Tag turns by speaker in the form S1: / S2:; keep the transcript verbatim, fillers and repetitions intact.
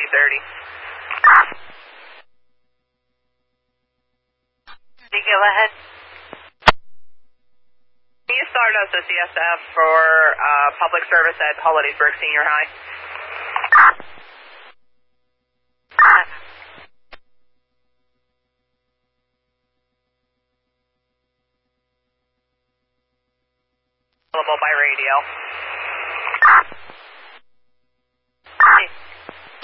S1: thirty.
S2: Go ahead.
S1: Can you start us a C S F for uh, public service at Hollidaysburg Senior High? Available by radio.